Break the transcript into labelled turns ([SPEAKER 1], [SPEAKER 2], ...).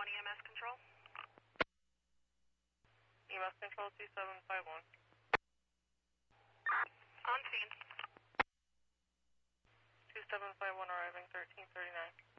[SPEAKER 1] EMS control.
[SPEAKER 2] EMS control 2751.
[SPEAKER 1] On scene.
[SPEAKER 2] 2751 arriving 1339.